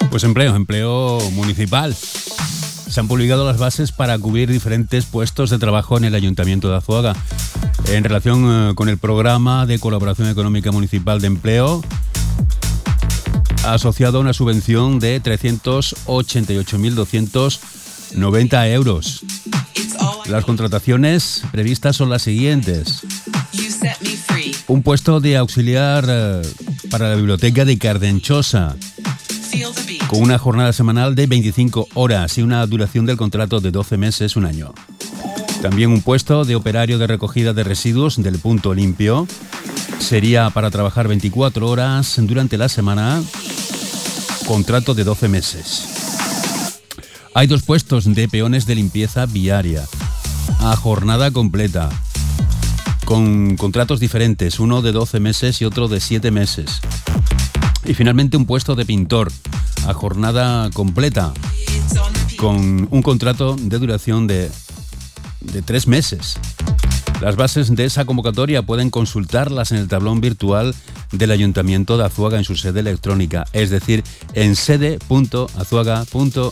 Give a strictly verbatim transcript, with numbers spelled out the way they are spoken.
Pues empleo, empleo municipal. Se han publicado las bases para cubrir diferentes puestos de trabajo en el Ayuntamiento de Azuaga. En relación eh, con el programa de colaboración económica municipal de empleo, asociado a una subvención de trescientos ochenta y ocho mil doscientos noventa euros. Las contrataciones previstas son las siguientes. Un puesto de auxiliar eh, para la biblioteca de Cardenchosa, con una jornada semanal de veinticinco horas y una duración del contrato de doce meses, un año. También un puesto de operario de recogida de residuos del punto limpio. Sería para trabajar veinticuatro horas durante la semana, contrato de doce meses. Hay dos puestos de peones de limpieza viaria, a jornada completa, con contratos diferentes, uno de doce meses y otro de siete meses. Y finalmente un puesto de pintor, a jornada completa, con un contrato de duración de, de tres meses. Las bases de esa convocatoria pueden consultarlas en el tablón virtual del Ayuntamiento de Azuaga en su sede electrónica, es decir, en sede punto azuaga punto